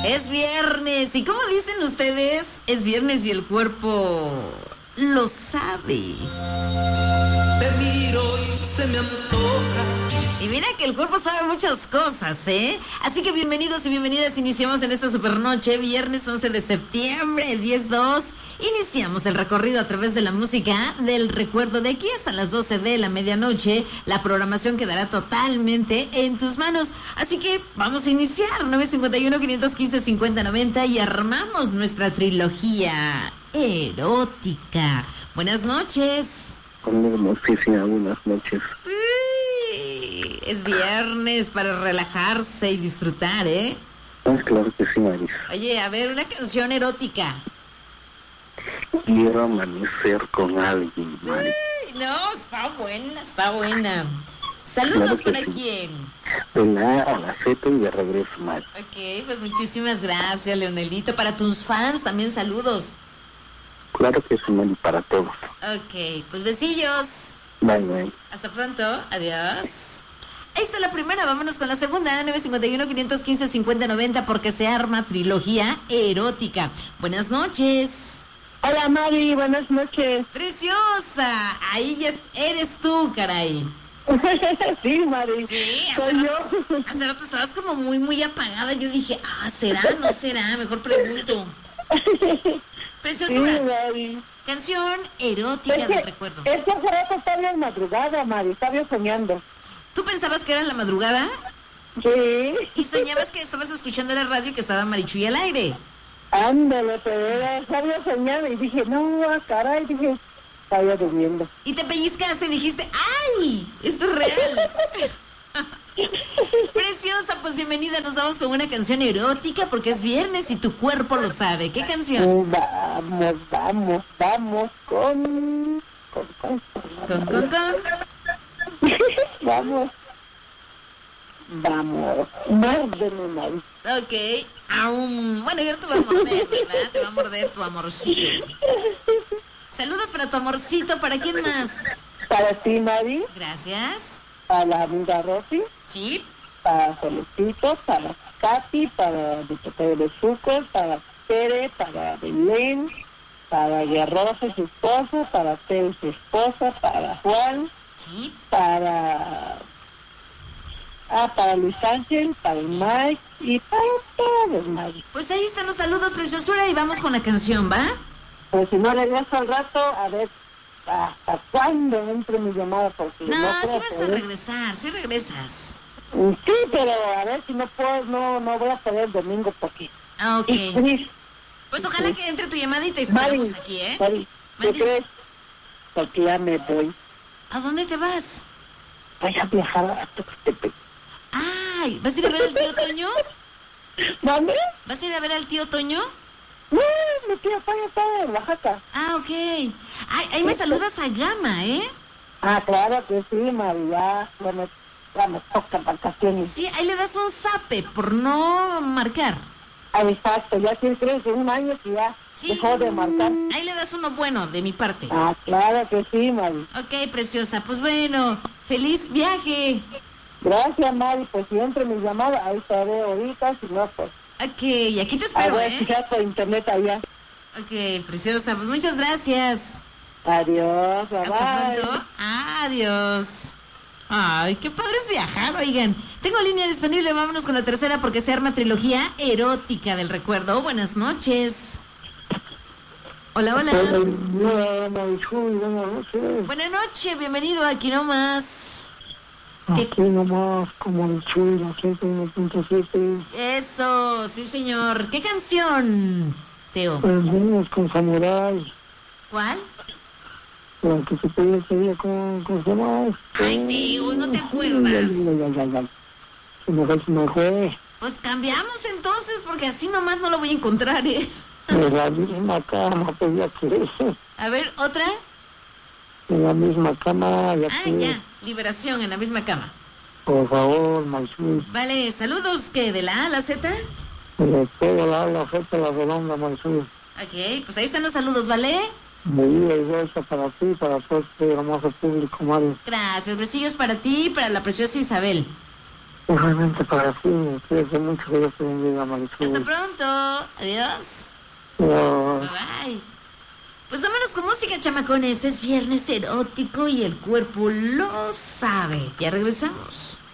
Es viernes. ¿Y cómo dicen ustedes? Es viernes y el cuerpo lo sabe. Te miro y se me antoja. Y mira que el cuerpo sabe muchas cosas, ¿eh? Así que bienvenidos y bienvenidas. Iniciamos en esta supernoche, viernes 11 de septiembre, 10-2. Iniciamos el recorrido a través de la música del recuerdo. De aquí hasta las 12 de la medianoche, la programación quedará totalmente en tus manos. Así que vamos a iniciar, 951-515-5090, y armamos nuestra trilogía erótica. Buenas noches. Buenas noches. Es viernes para relajarse y disfrutar, ¿eh? Ah, claro que sí, Maris. Oye, a ver, una canción erótica. Quiero amanecer con alguien, Maris. No, está buena, está buena. Saludos, claro para sí. quién. De la A a la Z y de regreso, Maris. Ok, pues muchísimas gracias, Leonelito. Para tus fans también saludos. Claro que sí, Maris, para todos. Ok, pues besillos. Bye, bye. Hasta pronto, adiós. Ahí está la primera, vámonos con la segunda, 951-515-5090, porque se arma trilogía erótica. Buenas noches. Hola Mari, buenas noches. Preciosa, ahí ya eres tú, caray. Sí, Mari. Sí, soy yo. Hace rato estabas como muy apagada. Yo dije, ¿será? ¿No será? Mejor pregunto. Preciosura. Sí, Mari. Canción erótica del recuerdo. Es que hace rato estaba en madrugada, Mari, estaba soñando. ¿Tú pensabas que era en la madrugada? Sí. Y soñabas que estabas escuchando la radio y que estaba Marichuy al aire. Ándale, pero estaba soñando y dije, no, caray, dije, estaba durmiendo. Y te pellizcaste y dijiste, ¡ay! Esto es real. Preciosa, pues bienvenida. Nos vamos con una canción erótica porque es viernes y tu cuerpo lo sabe. ¿Qué canción? Vamos con... Vamos, muérdeme, Mari. Ok, bueno, ya te va a morder, ¿verdad? Te va a morder tu amorcito. Saludos para tu amorcito. ¿Para quién más? Para ti, Mari. Gracias. Para la amiga Rosy. Sí. Para Solecito, para Katy, para Diputado de Sucos, para Tere, para Belén, para Guerroso, su esposo, para Teo, su esposa, para Juan. Sí. Para Luis Ángel, para Mike y para todos, Mike. Pues ahí están los saludos, preciosura, y vamos con la canción, ¿va? Pues si no regreso al rato, a ver hasta cuándo entre mi llamada, porque No, no sí puedo vas a poder. regresar, sí regresas. Sí, pero a ver si no puedo, no voy a poder el domingo porque... Ok. Sí. Pues ojalá que entre tu llamadita y esperamos aquí, ¿eh? Mari, ¿qué crees? Porque ya me voy. ¿A dónde te vas? Voy a viajar a Tuxtepec. Ay, ¿vas a ir a ver al tío Toño? ¿Dónde? ¿Vas a ir a ver al tío Toño? No, mi tío Toño está en Oaxaca. Ah, ok. Ay, ahí me saludas a Gama, ¿eh? Ah, claro que sí, María. Bueno, ya me toca vacaciones. Sí, ahí le das un zape por no marcar. Ah, exacto, ya tiene creo que un año que ya Sí. dejó de marcar. Ahí le das uno bueno de mi parte. Ah, claro que sí, Mari. Ok, preciosa. Pues bueno, feliz viaje. Gracias, Mari. Pues si entre mi llamada, ahí estaré ahorita. Si no, pues... Ok, y aquí te a espero, ver, ¿eh? si ya por internet allá. Ok, preciosa. Pues muchas gracias. Adiós, bye. Hasta pronto. Adiós. Ay, qué padre es viajar, oigan. Tengo línea disponible, vámonos con la tercera porque se arma trilogía erótica del recuerdo. Buenas noches. Hola, hola. Buenas noches, bienvenido aquí nomás. Aquí nomás, como el chulo, 101.7. Eso, sí señor. ¿Qué canción, Teo? Perdimos con Samurai. ¿Cuál? La que se pedía ese día con se llama. Ay, Teo, ¿no te acuerdas? Se me fue. Pues cambiamos entonces porque así nomás no lo voy a encontrar, ¿eh? En la misma cama, pues ya que A ver, ¿otra? en la misma cama, ya que Ya. Liberación en la misma cama. por favor, Maisú, Vale, saludos, ¿qué? ¿De la A a la Z? de toda la oferta la redonda, Maisú. Ok, pues ahí están los saludos, ¿vale? Muy bien, eso para ti, para todo este hermoso público, Mario. Gracias, besillos para ti y para la preciosa Isabel. Realmente para ti, cuídate mucho, que Dios te bendiga, Marisol. Hasta pronto. Adiós. No. Bye. Pues vámonos con música, chamacones. Es viernes erótico y el cuerpo lo sabe. Ya regresamos.